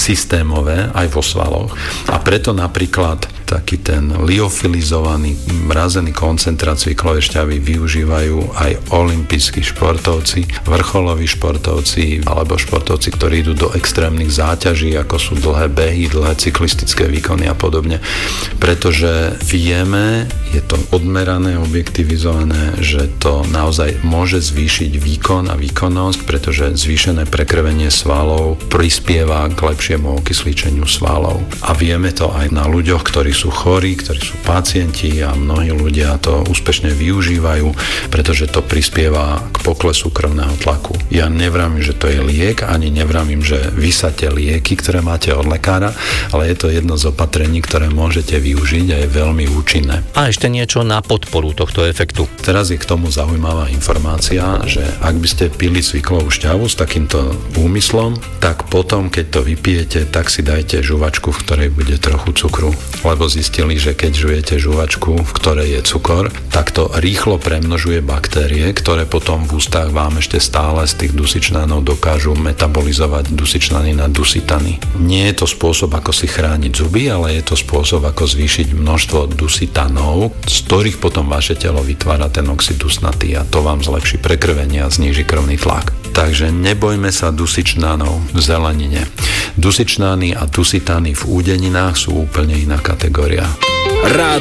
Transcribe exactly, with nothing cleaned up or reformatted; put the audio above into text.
systémové aj vo svaloch. A preto napríklad taký ten liofilizovaný mrazený koncentrát cviklovej šťavy využívajú aj olympijskí športovci, vrcholoví športovci alebo športovci, ktorí idú do extrémnych záťaží, ako sú dlhé behy, dlhé cyklistické výkony a podobne. Pretože vieme, je to odmerané, objektivizované, že to naozaj môže zvýšiť výkon a výkonnosť, pretože zvýšené prekrvenie svalov prispieva k lepšiemu okysličeniu svalov. A vieme to aj na ľuďoch, ktorí sú chorí, ktorí sú pacienti a mnohí ľudia to úspešne využívajú, pretože to prispieva k poklesu krvného tlaku. Ja nevravím, že to je liek, ani nevravím, že vysáte lieky, ktoré máte od lekára, ale je to jedno z opatrení, ktoré môžete využiť a je veľmi účinné. A ešte niečo na podporu tohto efektu. Teraz je k tomu zaujímavá informácia, že ak by ste pili cviklovú šťavu s takýmto úmyslom, tak potom, keď to vypijete, tak si dajte žuvačku, v ktorej bude trochu cukru, lebo zistili, že keď žujete žuvačku, v ktorej je cukor, tak to rýchlo premnožuje baktérie, ktoré potom v ústach vám ešte stále z tých dusičnanov dokážu metabolizovať dusičnany na dusitany. Nie je to spôsob, ako si chrániť zuby, ale je to spôsob, ako zvýšiť množstvo dusitanov, z ktorých potom vaše telo vytvára ten oxid dusnatý a to vám zlepší prekrvenie a zníži krvný tlak. Takže nebojme sa dusičnanov v zelenine. Dusičnany a dusitany v údeninách sú úplne iná kategória. Rádio